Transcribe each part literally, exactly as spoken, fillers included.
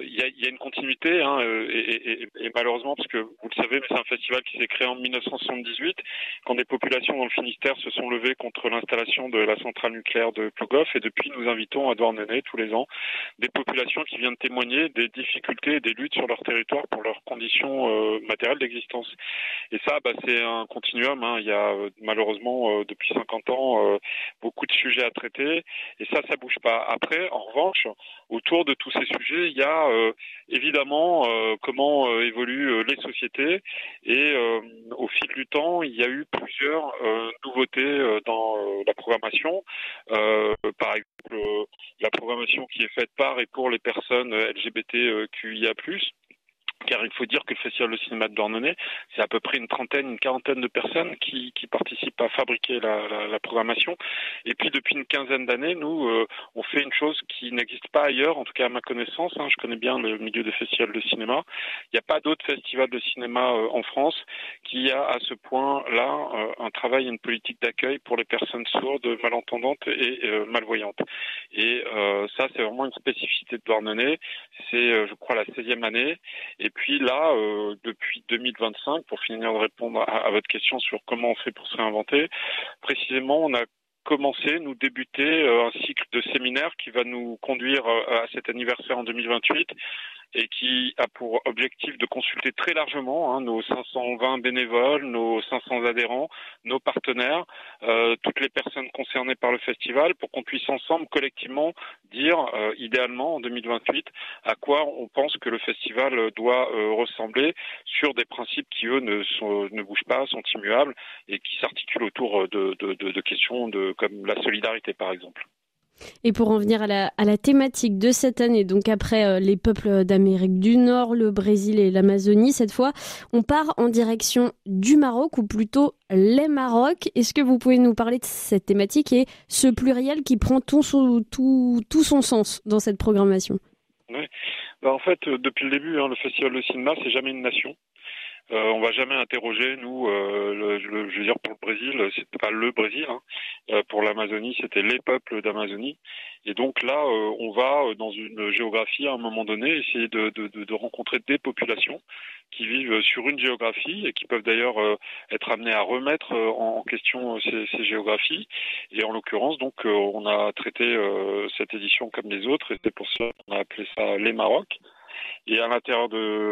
il y a, y a une continuité, hein, et, et, et malheureusement, parce que vous le savez, mais c'est un festival qui s'est créé en dix-neuf cent soixante-dix-huit, quand des populations dans le Finistère se sont levées contre l'installation de la centrale nucléaire de Plogoff, et depuis, nous invitons à Douarnenez tous les ans des populations qui viennent témoigner des difficultés et des luttes sur leur territoire pour leurs conditions euh, matérielles d'existence. Et ça, bah, c'est un continuum, hein. Il y a euh, malheureusement, euh, depuis cinquante ans, euh, beaucoup de sujets à traiter, et ça, ça bouge pas. Après, en revanche, autour de tous ces sujets, il y a euh, évidemment euh, comment euh, évoluent euh, les sociétés, et euh, au fil du temps, il y a eu plusieurs euh, nouveautés euh, dans euh, la programmation. Euh, par exemple, euh, la programmation qui est faite par et pour les personnes L G B T Q I A plus. Car il faut dire que le Festival de cinéma de Douarnenez, c'est à peu près une trentaine, une quarantaine de personnes qui, qui participent à fabriquer la, la, la programmation. Et puis depuis une quinzaine d'années, nous, euh, on fait une chose qui n'existe pas ailleurs, en tout cas à ma connaissance. Hein, je connais bien le milieu des festivals de cinéma. Il n'y a pas d'autre festival de cinéma euh, en France qui a à ce point-là euh, un travail et une politique d'accueil pour les personnes sourdes, malentendantes et euh, malvoyantes. Et euh, ça, c'est vraiment une spécificité de Douarnenez. C'est, euh, je crois, la seizième année. Et puis là, euh, depuis deux mille vingt-cinq, pour finir de répondre à, à votre question sur comment on fait pour se réinventer, précisément, on a commencé, nous débuter euh, un cycle de séminaires qui va nous conduire euh, à cet anniversaire en deux mille vingt-huit et qui a pour objectif de consulter très largement hein, nos cinq cent vingt bénévoles, nos cinq cents adhérents, nos partenaires, euh, toutes les personnes concernées par le festival pour qu'on puisse ensemble, collectivement, dire, euh, idéalement, en deux mille vingt-huit, à quoi on pense que le festival doit euh, ressembler sur des principes qui, eux, ne, sont, ne bougent pas, sont immuables et qui s'articulent autour de, de, de, de questions de, comme la solidarité, par exemple. Et pour en venir à la, à la thématique de cette année, donc après euh, les peuples d'Amérique du Nord, le Brésil et l'Amazonie, cette fois, on part en direction du Maroc, ou plutôt les Maroc. Est-ce que vous pouvez nous parler de cette thématique et ce pluriel qui prend tout son, tout, tout son sens dans cette programmation? Oui. Bah, en fait, euh, depuis le début, hein, le Festival de cinéma, c'est jamais une nation. Euh, on va jamais interroger, nous, euh, le, le, je veux dire, pour le Brésil, c'était pas le Brésil, hein. Euh, pour l'Amazonie, c'était les peuples d'Amazonie. Et donc là, euh, on va, euh, dans une géographie, à un moment donné, essayer de, de, de, de rencontrer des populations qui vivent sur une géographie et qui peuvent d'ailleurs euh, être amenées à remettre euh, en question euh, ces, ces géographies. Et en l'occurrence, donc, euh, on a traité euh, cette édition comme les autres, et c'est pour ça qu'on a appelé ça les Maroc. Et à l'intérieur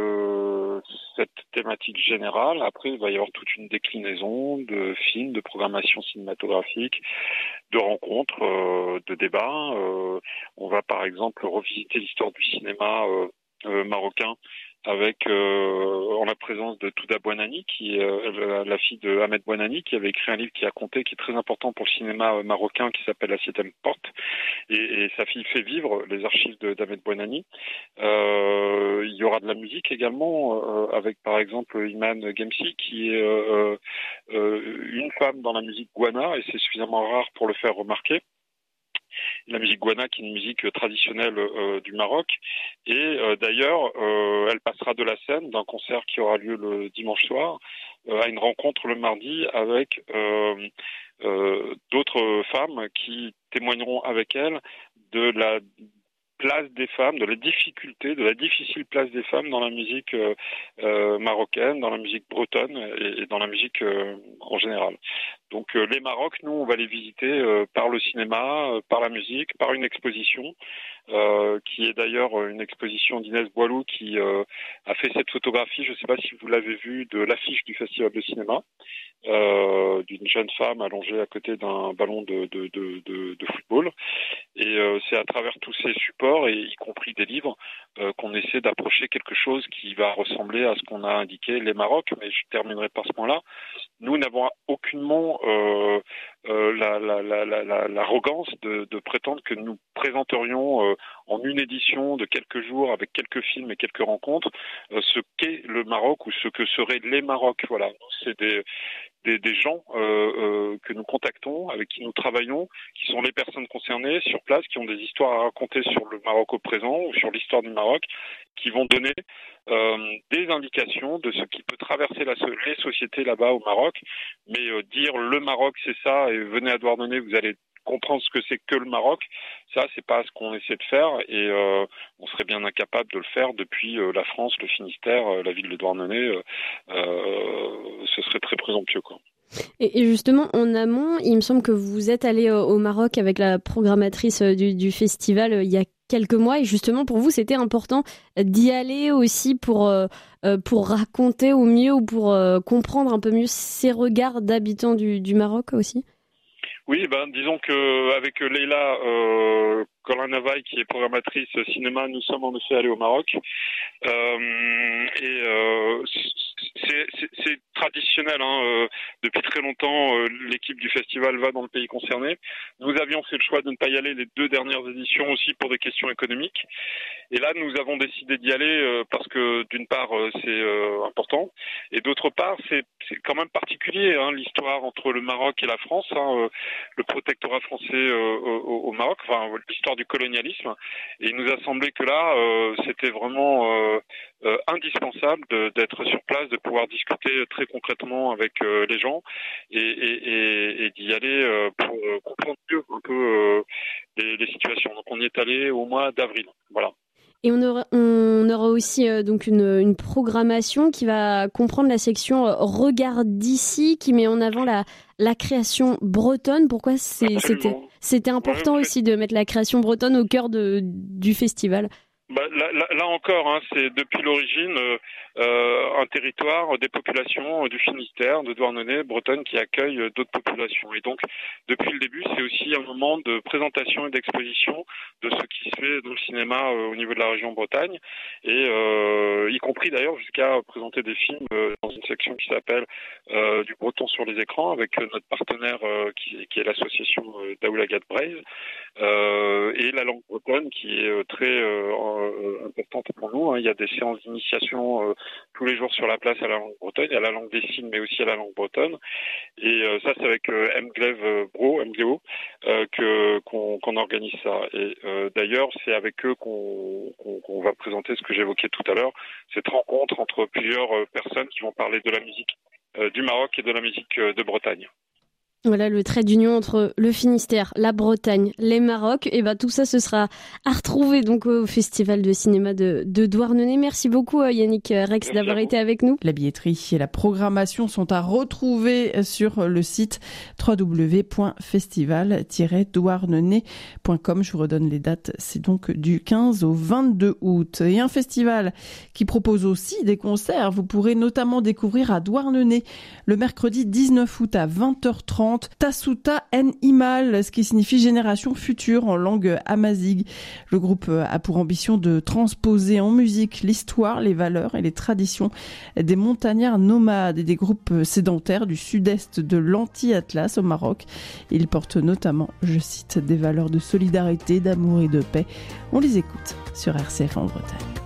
de cette thématique générale, après, il va y avoir toute une déclinaison de films, de programmation cinématographique, de rencontres, euh, de débats. Euh, on va par exemple revisiter l'histoire du cinéma euh, euh, marocain avec euh, en la présence de Touda Bouanani, qui est euh, la fille de Ahmed Bouanani, qui avait écrit un livre qui a compté, qui est très important pour le cinéma euh, marocain, qui s'appelle La Septième Porte, et, et sa fille fait vivre les archives de d'Ahmed Bouanani. Euh, il y aura de la musique également, euh, avec par exemple Iman Gemsi, qui est euh, euh, une femme dans la musique gouana, et c'est suffisamment rare pour le faire remarquer. La musique gouana, qui est une musique traditionnelle euh, du Maroc. Et euh, d'ailleurs, euh, elle passera de la scène d'un concert qui aura lieu le dimanche soir euh, à une rencontre le mardi avec euh, euh, d'autres femmes qui témoigneront avec elle de la place des femmes, de la difficulté, de la difficile place des femmes dans la musique euh, euh, marocaine, dans la musique bretonne et, et dans la musique euh, en général. Donc euh, les Maroc, nous, on va les visiter euh, par le cinéma, euh, par la musique, par une exposition, euh, qui est d'ailleurs une exposition d'Inès Boileau qui euh, a fait cette photographie, je ne sais pas si vous l'avez vue, de l'affiche du Festival de cinéma, euh, d'une jeune femme allongée à côté d'un ballon de, de, de, de, de football. Et euh, c'est à travers tous ces supports, et y compris des livres, euh, qu'on essaie d'approcher quelque chose qui va ressembler à ce qu'on a indiqué les Maroc. Mais je terminerai par ce point-là. Nous n'avons aucunement euh, euh, la, la, la, la, l'arrogance de, de prétendre que nous présenterions euh, en une édition de quelques jours, avec quelques films et quelques rencontres, euh, ce qu'est le Maroc ou ce que seraient les Maroc. Voilà, c'est des Des, des gens euh, euh, que nous contactons, avec qui nous travaillons, qui sont les personnes concernées sur place, qui ont des histoires à raconter sur le Maroc au présent ou sur l'histoire du Maroc, qui vont donner euh, des indications de ce qui peut traverser la, les sociétés là-bas au Maroc. Mais euh, dire le Maroc c'est ça et venez à Douarnenez, vous allez comprendre ce que c'est que le Maroc. Ça, c'est pas ce qu'on essaie de faire et euh, on serait bien incapable de le faire depuis euh, la France, le Finistère, euh, la ville de Douarnenez. Euh, euh, ce serait très présomptueux, quoi. Et, et justement, en amont, il me semble que vous êtes allé au, au Maroc avec la programmatrice du, du festival euh, il y a quelques mois. Et justement, pour vous, c'était important d'y aller aussi pour, euh, pour raconter au mieux ou pour euh, comprendre un peu mieux ces regards d'habitants du, du Maroc aussi? Oui, ben disons que avec Leila euh, Colin-Navaille, qui est programmatrice cinéma, nous sommes en effet allés au Maroc. Euh, et euh, c'est, c'est, c'est traditionnel, hein, euh, depuis très longtemps, euh, l'équipe du festival va dans le pays concerné. Nous avions fait le choix de ne pas y aller les deux dernières éditions aussi pour des questions économiques. Et là, nous avons décidé d'y aller euh, parce que d'une part, euh, c'est euh, important, et d'autre part, c'est, c'est quand même particulier, hein, l'histoire entre le Maroc et la France, hein, euh, le protectorat français euh, au, au Maroc, enfin l'histoire du colonialisme. Et il nous a semblé que là, euh, c'était vraiment euh, euh, indispensable de, d'être sur place, de pouvoir discuter très concrètement avec euh, les gens et, et, et, et d'y aller euh, pour euh, comprendre mieux un peu euh, les, les situations. Donc on y est allé au mois d'avril. Voilà. Et on aura, on aura aussi euh, donc une, une programmation qui va comprendre la section euh, Regard d'ici, qui met en avant la, la création bretonne. Pourquoi c'est, c'était, c'était important ouais, aussi de mettre la création bretonne au cœur de, du festival? Bah, là, là, là encore, hein, c'est depuis l'origine euh, euh, un territoire des populations du Finistère, de Douarnenez, Bretonne, qui accueille euh, d'autres populations. Et donc, depuis le début, c'est aussi un moment de présentation et d'exposition de ce qui se fait dans le cinéma euh, au niveau de la région Bretagne, et euh, y compris d'ailleurs jusqu'à présenter des films euh, dans une section qui s'appelle euh, du breton sur les écrans, avec euh, notre partenaire euh, qui, qui est l'association euh, Daoulagat Braise, euh, et la langue bretonne qui est euh, très euh, Euh, importante pour nous. Hein. Il y a des séances d'initiation euh, tous les jours sur la place à la langue bretonne, à la langue des signes, mais aussi à la langue bretonne. Et euh, ça, c'est avec euh, Mglev Bro, M G O, euh, que qu'on, qu'on organise ça. Et euh, d'ailleurs, c'est avec eux qu'on, qu'on, qu'on va présenter ce que j'évoquais tout à l'heure, cette rencontre entre plusieurs euh, personnes qui vont parler de la musique euh, du Maroc et de la musique euh, de Bretagne. Voilà le trait d'union entre le Finistère, la Bretagne, les Maroc. Et ben tout ça, ce sera à retrouver donc au Festival de cinéma de, de Douarnenez. Merci beaucoup Yannick Rex Merci d'avoir été avec nous. La billetterie et la programmation sont à retrouver sur le site w w w point festival tiret douarnenez point com. Je vous redonne les dates, c'est donc du quinze au vingt-deux août. Et un festival qui propose aussi des concerts. Vous pourrez notamment découvrir à Douarnenez le mercredi dix-neuf août à vingt heures trente Tasuta en Imal, ce qui signifie génération future en langue amazigh. Le groupe a pour ambition de transposer en musique l'histoire, les valeurs et les traditions des montagnards nomades et des groupes sédentaires du sud-est de l'Anti-Atlas au Maroc. Il porte notamment, je cite, des valeurs de solidarité, d'amour et de paix. On les écoute sur R C F en Bretagne.